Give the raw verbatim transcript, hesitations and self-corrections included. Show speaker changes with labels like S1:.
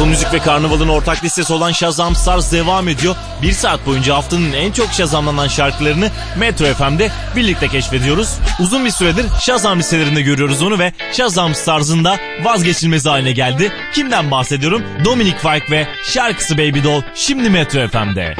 S1: Apple Müzik ve Karnaval'ın ortak listesi olan Shazam Stars devam ediyor. Bir saat boyunca haftanın en çok Shazamlanan şarkılarını Metro F M'de birlikte keşfediyoruz. Uzun bir süredir Shazam listelerinde görüyoruz onu ve Shazam Stars'ın da vazgeçilmezi haline geldi. Kimden bahsediyorum? Dominic Fike ve şarkısı Baby Doll şimdi Metro F M'de.